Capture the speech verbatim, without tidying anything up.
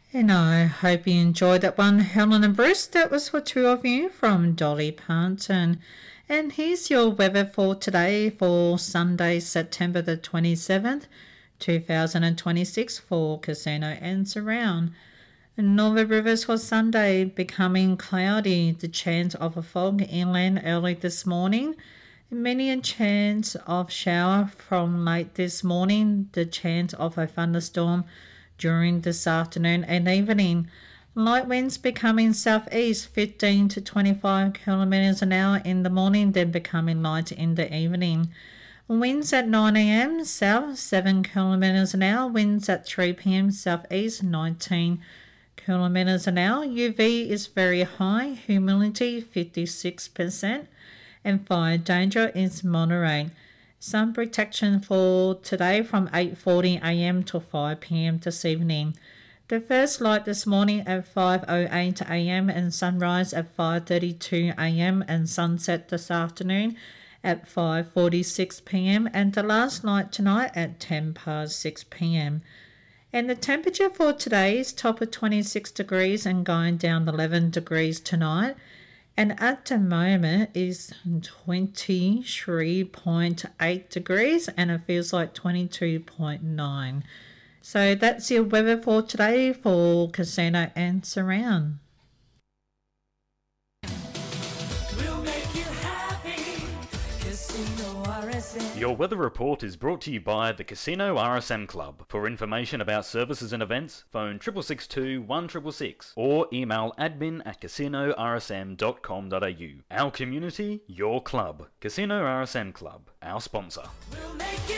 And I hope you enjoyed that one, Helen and Bruce. That was for two of you from Dolly Parton. And here's your weather for today for Sunday, September the twenty-seventh, two thousand twenty-six for Casino and surround. Northern Rivers for Sunday becoming cloudy. The chance of a fog inland early this morning. Many a chance of shower from late this morning. The chance of a thunderstorm during this afternoon and evening. Light winds becoming southeast fifteen to twenty-five kilometres an hour in the morning, then becoming light in the evening. Winds at nine a m south seven kilometres an hour. Winds at three p m southeast nineteen kilometres an hour. U V is very high. Humidity fifty-six percent. And fire danger is moderate. Sun protection for today from eight forty a m to five p m this evening. The first light this morning at five oh eight a m and sunrise at five thirty-two a m and sunset this afternoon at five forty-six p m and the last light tonight at ten past six p m And the temperature for today is top of twenty-six degrees and going down eleven degrees tonight. And at the moment is twenty-three point eight degrees and it feels like twenty-two point nine. So that's your weather for today for Casino and surround. We'll make you happy. Casino R S M. Your weather report is brought to you by the Casino R S M Club. For information about services and events, phone six six six two, one six six six or email admin at casino r s m dot com dot a u. Our community, your club. Casino R S M Club, our sponsor. We'll make you